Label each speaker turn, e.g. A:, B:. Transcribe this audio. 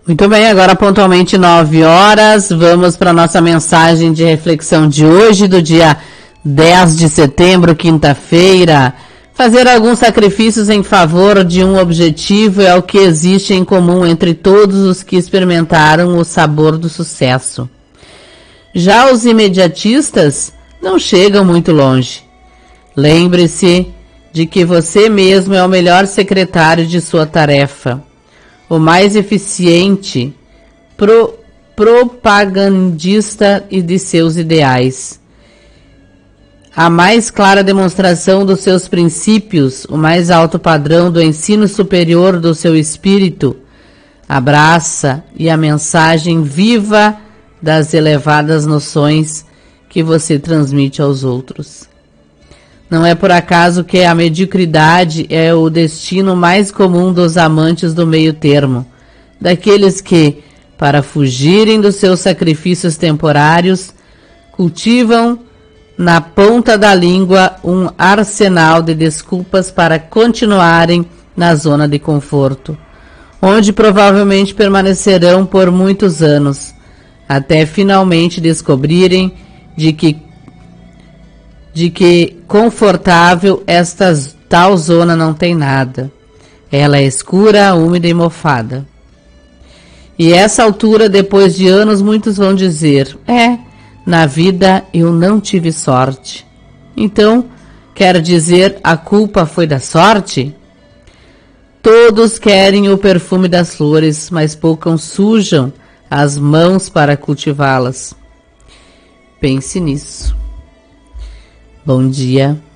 A: Muito bem, agora pontualmente 9 horas, vamos para a nossa mensagem de reflexão de hoje, do dia 10 de setembro, quinta-feira. Fazer alguns sacrifícios em favor de um objetivo é o que existe em comum entre todos os que experimentaram o sabor do sucesso. Já os imediatistas não chegam muito longe. Lembre-se de que você mesmo é o melhor secretário de sua tarefa, o mais eficiente propagandista e de seus ideais. A mais clara demonstração dos seus princípios, o mais alto padrão do ensino superior do seu espírito, abraça e a mensagem viva das elevadas noções que você transmite aos outros. Não é por acaso que a mediocridade é o destino mais comum dos amantes do meio termo, daqueles que, para fugirem dos seus sacrifícios temporários, cultivam na ponta da língua um arsenal de desculpas para continuarem na zona de conforto, onde provavelmente permanecerão por muitos anos, até finalmente descobrirem de que confortável esta tal zona não tem nada. Ela é escura, úmida e mofada. E essa altura, depois de anos, muitos vão dizer: na vida eu não tive sorte. Então, quer dizer, a culpa foi da sorte? Todos querem o perfume das flores, mas poucos sujam as mãos para cultivá-las. Pense nisso. Bom dia.